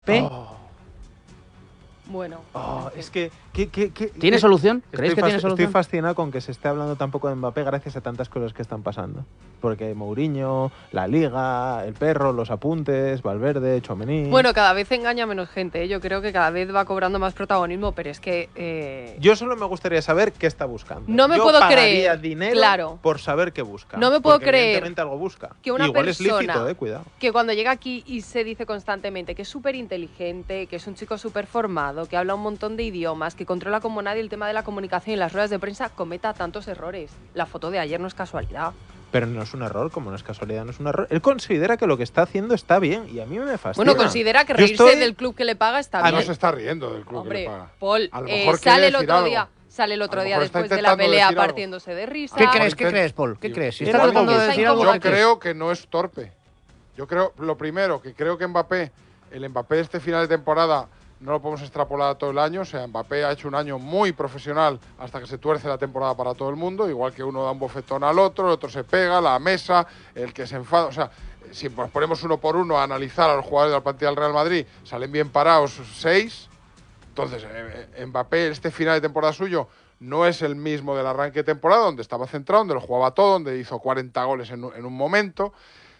Oh. Bueno. Es que ¿Tiene solución? ¿Creéis que tiene solución? Estoy fascinado con que se esté hablando tan poco de Mbappé gracias a tantas cosas que están pasando. Porque Mourinho, la Liga, el perro, los apuntes, Valverde, Tchouaméni... Bueno, cada vez engaña menos gente, ¿eh? Yo creo que cada vez va cobrando más protagonismo, pero es que... Yo solo me gustaría saber qué está buscando. No me Yo puedo pagaría creer, dinero claro, por saber qué busca. No me puedo porque creer evidentemente algo busca. Que una igual persona es lícito, cuidado. Que cuando llega aquí y se dice constantemente que es súper inteligente, que es un chico súper formado, que habla un montón de idiomas, que controla como nadie el tema de la comunicación y las ruedas de prensa, cometa tantos errores. La foto de ayer no es casualidad. Pero no es un error, como no es casualidad, no es un error. Él considera que lo que está haciendo está bien y a mí me fascina. Bueno, considera que reírse del club que le paga está bien. No se está riendo del club. Hombre, que le paga. Paul, a lo mejor sale el otro día después de la pelea partiéndose de risa. ¿Qué crees, Paul? ¿Qué crees? Si está Igual tratando de decir algo, yo creo que no es torpe. Yo creo, lo primero, que creo que el Mbappé de este final de temporada no lo podemos extrapolar a todo el año. O sea, Mbappé ha hecho un año muy profesional hasta que se tuerce la temporada para todo el mundo. Igual que uno da un bofetón al otro, el otro se pega, la mesa, el que se enfada. O sea, si nos ponemos uno por uno a analizar a los jugadores de la plantilla del Real Madrid, salen bien parados 6. Entonces, Mbappé, este final de temporada suyo, no es el mismo del arranque de temporada, donde estaba centrado, donde lo jugaba todo, donde hizo 40 goles en un momento.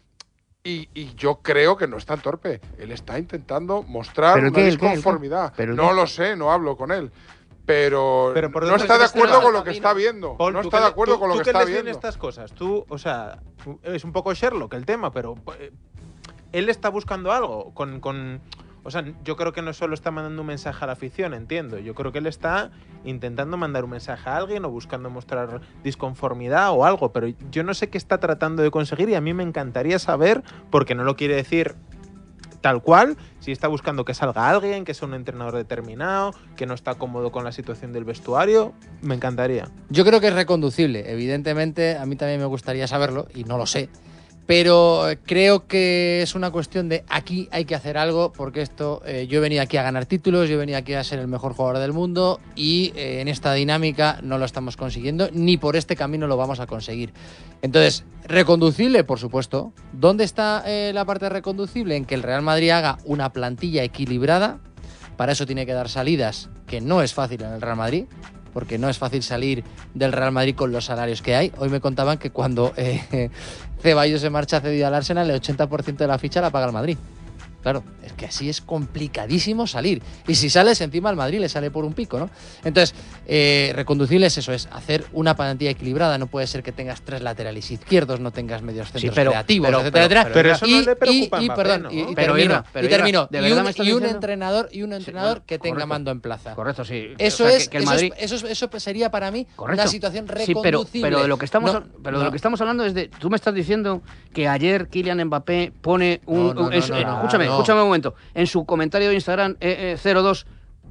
Y yo creo que no es tan torpe. Él está intentando mostrar una disconformidad. No lo sé, no hablo con él. Pero no está de acuerdo con lo que está viendo. Paul, no está de acuerdo con lo que está viendo. Estas cosas. Tú, o sea, es un poco Sherlock el tema, pero él está buscando algo o sea, yo creo que no solo está mandando un mensaje a la afición, entiendo. Yo creo que él está intentando mandar un mensaje a alguien o buscando mostrar disconformidad o algo, pero yo no sé qué está tratando de conseguir y a mí me encantaría saber, porque no lo quiere decir tal cual, si está buscando que salga alguien, que sea un entrenador determinado, que no está cómodo con la situación del vestuario. Me encantaría. Yo creo que es reconducible. Evidentemente, a mí también me gustaría saberlo, y no lo sé. Pero creo que es una cuestión de aquí hay que hacer algo, porque esto, yo he venido aquí a ganar títulos, yo he venido aquí a ser el mejor jugador del mundo y en esta dinámica no lo estamos consiguiendo, ni por este camino lo vamos a conseguir. Entonces, reconducible, por supuesto. ¿Dónde está la parte reconducible? En que el Real Madrid haga una plantilla equilibrada. Para eso tiene que dar salidas, que no es fácil en el Real Madrid, porque no es fácil salir del Real Madrid con los salarios que hay. Hoy me contaban que cuando Ceballos se marcha cedido al Arsenal, el 80% de la ficha la paga el Madrid. Claro, es que así es complicadísimo salir. Y si sales encima al Madrid le sale por un pico, ¿no? Entonces, reconducible es eso, es hacer una plantilla equilibrada. No puede ser que tengas 3 laterales izquierdos, no tengas medios centros creativos, etcétera. Pero eso no le preocupa a Mbappé, perdón, ¿no? y termino. ¿De verdad me estás y un diciendo? entrenador que tenga mando en plaza. Correcto, sí. Eso o sea, es, que el Madrid... eso sería para mí Correcto. una situación reconducible. Sí, pero de lo que estamos, de lo que estamos hablando es de... Tú me estás diciendo que ayer Kylian Mbappé pone Escúchame un momento. En su comentario de Instagram 20,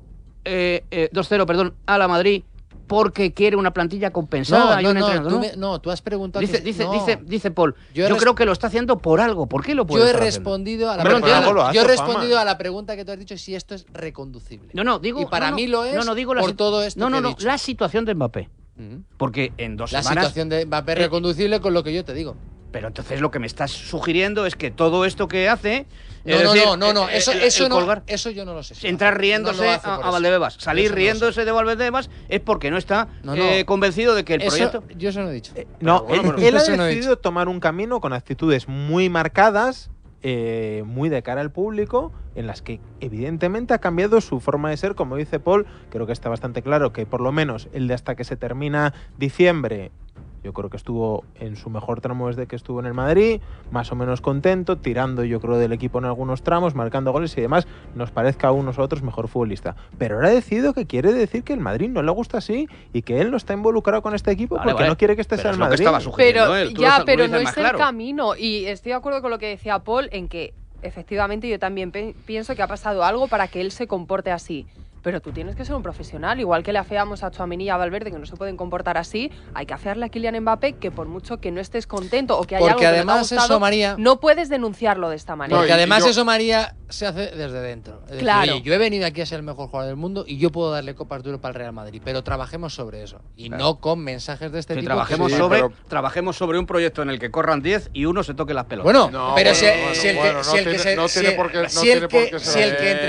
a la Madrid, porque quiere una plantilla compensada y un entrenador. Tú has preguntado. Dice Paul, yo creo que lo está haciendo por algo. ¿Por qué lo puede estar haciendo? Yo he respondido a la pregunta que tú has dicho, si esto es reconducible. Digo, y para mí lo es. Digo por todo esto que he dicho. La situación de Mbappé. Porque en 2 semanas... La situación de Mbappé reconducible con lo que yo te digo. Pero entonces lo que me estás sugiriendo es que todo esto que hace... Eso yo no lo sé. Entrar riéndose a Valdebebas, salir riéndose de Valdebebas es porque no está convencido de que el proyecto... Yo eso no he dicho. Él ha decidido tomar un camino con actitudes muy marcadas, muy de cara al público, en las que evidentemente ha cambiado su forma de ser. Como dice Paul, creo que está bastante claro que por lo menos el de hasta que se termina diciembre, yo creo que estuvo en su mejor tramo desde que estuvo en el Madrid, más o menos contento, tirando yo creo del equipo en algunos tramos, marcando goles y demás, nos parezca a unos u otros mejor futbolista. Pero ahora ha decidido que quiere decir que el Madrid no le gusta así y que él no está involucrado con este equipo porque no quiere que este sea el Madrid. Pero no es el camino. Y estoy de acuerdo con lo que decía Paul en que efectivamente yo también pienso que ha pasado algo para que él se comporte así. pero tú tienes que ser un profesional. Igual que le afeamos a Tchouaméni y a Valverde, que no se pueden comportar así, hay que afearle a Kylian Mbappé, que por mucho que no estés contento o que haya algo que no te ha gustado, María, no puedes denunciarlo de esta manera. Porque además eso, María, se hace desde dentro. Es decir, claro. Oye, yo he venido aquí a ser el mejor jugador del mundo y yo puedo darle Copas de Europa al Real Madrid, pero trabajemos sobre eso. Y no con mensajes de este tipo. Trabajemos sobre un proyecto en el que corran 10 y uno se toque las pelotas. Bueno, pero si el que